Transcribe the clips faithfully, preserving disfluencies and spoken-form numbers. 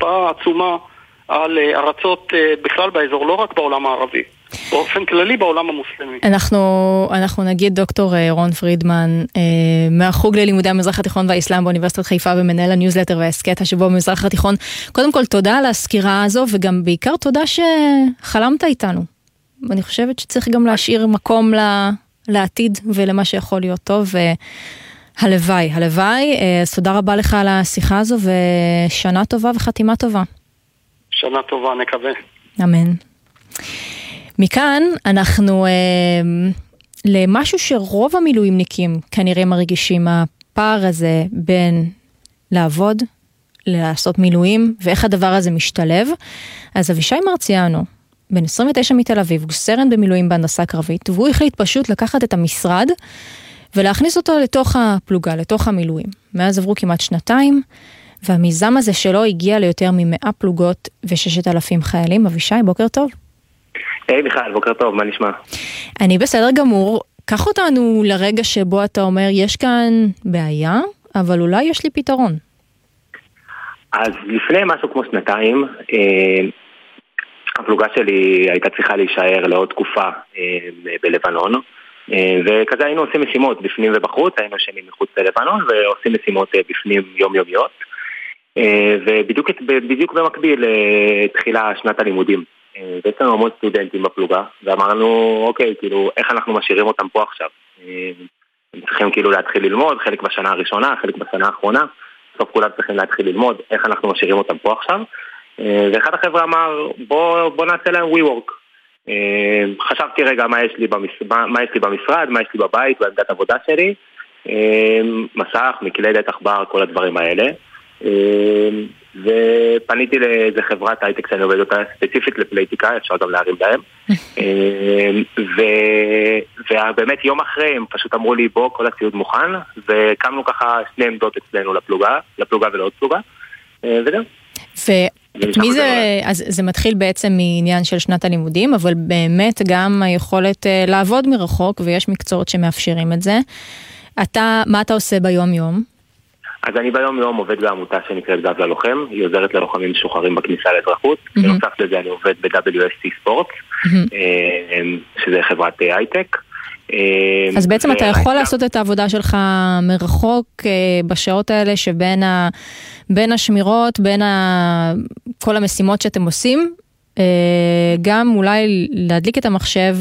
השפעה עצומה על ארצות בכלל באזור, לא רק בעולם הערבי, באופן כללי בעולם המוסלמי. אנחנו, אנחנו נגיד דוקטור רון פרידמן, מהחוג ללימודי המזרח התיכון והאסלאם באוניברסיטת חיפה ומנהל הניוזלטר והסקט השבוע במזרח התיכון. קודם כל תודה על הסקירה הזו, וגם בעיקר תודה שחלמת איתנו. ואני חושבת שצריך גם להשאיר מקום לעתיד ולמה שיכול להיות טוב, והלוואי, הלוואי. אז תודה רבה לך על השיחה הזו, ושנה טובה וחתימה טובה. שנה טובה, נקווה. אמן. מכאן אנחנו אה, למשהו שרוב המילואימניקים כנראה מרגישים, הפער הזה בין לעבוד, לעשות מילואים, ואיך הדבר הזה משתלב. אז אבישי מרציאנו, בן עשרים ותשע מתל אביב, הוא סרן במילואים בהנדסה קרבית, והוא החליט פשוט לקחת את המשרד, ולהכניס אותו לתוך הפלוגה, לתוך המילואים. מאז עברו כמעט שנתיים, והמיזם הזה שלו הגיע ליותר ממאה פלוגות וששת אלפים חיילים. אבישי, בוקר טוב. היי מיכל, בוקר טוב, מה נשמע? אני בסדר גמור. קח אותנו לרגע שבו אתה אומר, יש כאן בעיה, אבל אולי יש לי פתרון. אז לפני משהו כמו שנתיים, אה, הפלוגה שלי הייתה צריכה להישאר לעוד תקופה אה, בלבנון, אה, וכזה היינו עושים משימות בפנים ובחוץ, היינו שנים מחוץ ללבנון, ועושים משימות אה, בפנים יומיומיות, אה, ובדיוק בדיוק במקביל אה, תחילה שנת הלימודים. ויש לנו המון סטודנטים בפלוגה, ואמרנו, אוקיי, כאילו, איך אנחנו משאירים אותם פה עכשיו? הם צריכים כאילו להתחיל ללמוד, חלק בשנה הראשונה, חלק בשנה האחרונה, בסוף כולם צריכים להתחיל ללמוד, איך אנחנו משאירים אותם פה עכשיו? ואחד החבר'ה אמר, בוא, בוא נעשה להם WeWork. חשבתי רגע מה יש לי במשרד, מה יש לי במשרד, מה יש לי בבית, בעמדת עבודה שלי, מסך, מקלדת, עכבר, כל הדברים האלה. ופניתי לאיזה חברת הייטק שאני עובד אותה ספציפית לפוליטיקה, אפשר גם להרים להם, ובאמת יום אחרי הם פשוט אמרו לי בוא כל הציוד מוכן, וקמנו ככה שני עמדות אצלנו לפלוגה, לפלוגה ולעוד פלוגה, וזהו. ומי זה, אז זה מתחיל בעצם מעניין של שנת הלימודים, אבל באמת גם היכולת לעבוד מרחוק, ויש מקצועות שמאפשרים את זה. אתה, מה אתה עושה ביום יום? אז אני ביום יום עובד בעמותה שנקראת גב ללוחם, היא עוזרת ללוחמים משוחררים בכניסה לאזרחות, mm-hmm. בנוסף לזה אני עובד ב-דאבליו אס סי Sports, mm-hmm. שזה חברת הייטק. אז בעצם אתה יכול לעשות את העבודה שלך מרחוק בשעות האלה שבין ה... בין השמירות, בין ה... כל המשימות שאתם עושים, גם אולי להדליק את המחשב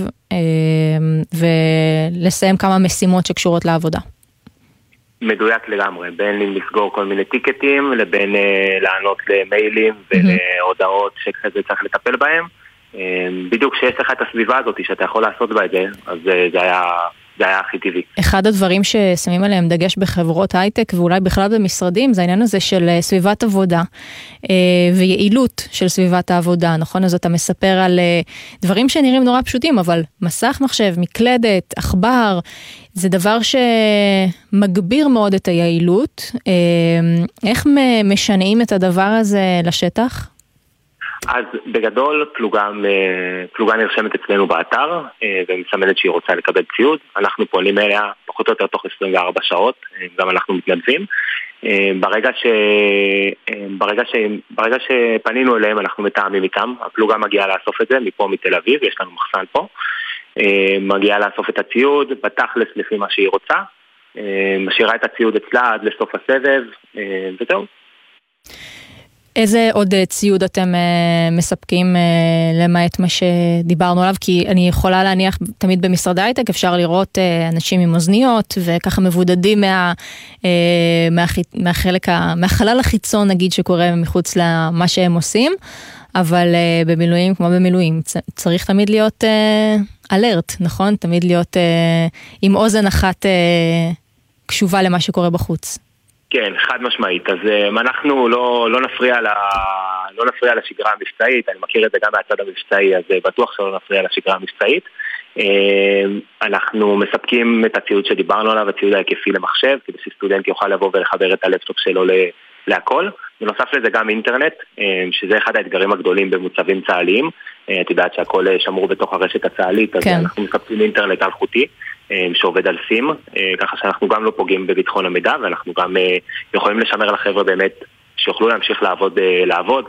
ולסיים כמה משימות שקשורות לעבודה. מדויק לגמרי, בין אם לסגור כל מיני טיקטים, לבין uh, לענות למיילים ולהודעות שכזה צריך לטפל בהם. Um, בדיוק שיש לך את הסביבה הזאת שאתה יכול לעשות בה את זה, אז uh, זה היה, זה היה הכי טבעי. אחד הדברים ששמים עליהם דגש בחברות הייטק, ואולי בכלל במשרדים, זה העניין הזה של סביבת עבודה, uh, ויעילות של סביבת העבודה, נכון? אז אתה מספר על uh, דברים שנראים נורא פשוטים, אבל מסך מחשב, מקלדת, עכבר, זה דבר שמגביר מאוד את היעילות. איך משנעים את הדבר הזה לשטח? אז בגדול פלוגה, פלוגה נרשמת אצלנו באתר ומסמנת שהיא רוצה לקבל ציוד. אנחנו פועלים אליה פחות או יותר תוך עשרים וארבע שעות, גם אנחנו מתנדבים. ברגע ש... ברגע ש... ברגע שפנינו אליהם אנחנו מתאמים איתם. הפלוגה מגיעה לאסוף את זה מפה מתל אביב, יש לנו מחסן פה. מגיעה לאסוף את הציוד, בתכלס לפי מה שהיא רוצה, משאירה את הציוד אצלה עד לסוף הסבב, וזהו. איזה עוד ציוד אתם מספקים למעט מה שדיברנו עליו? כי אני יכולה להניח, תמיד במשרד הייטק אפשר לראות אנשים עם אוזניות, וככה מבודדים מה, מהחלק, מהחלל החיצון נגיד שקורה מחוץ למה שהם עושים, אבל במילואים כמו במילואים צריך תמיד להיות אלרט, נכון? תמיד להיות עם אוזן אחת קשובה למה שקורה בחוץ. כן, חד משמעית. אז אנחנו לא, לא נפריע ל, לא נפריע לשגרה המבצעית. אני מכיר את זה גם מהצד המבצעי, אז בטוח שלא נפריע לשגרה המבצעית. אנחנו מספקים את הציוד שדיברנו עליו, הציוד ההיקפי למחשב, כדי שסטודנט יוכל לבוא ולחבר את הלפטופ שלו להכל. בנוסף לזה גם אינטרנט, שזה אחד האתגרים הגדולים במוצבים צהליים. את יודעת שהכל שמור בתוך הרשת הצהלית, אז כן. אנחנו מספקים אינטרנט אלחוטי שעובד על סים, ככה שאנחנו גם לא פוגעים בביטחון המידע, ואנחנו גם יכולים לשמר לחבר'ה באמת שיוכלו להמשיך לעבוד, לעבוד